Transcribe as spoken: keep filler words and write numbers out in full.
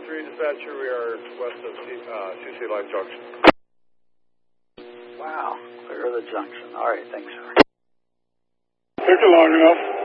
three, dispatcher, we are west of C, uh, C C Line Junction. Wow, clear the junction. All right, thanks, sir. Took it long enough.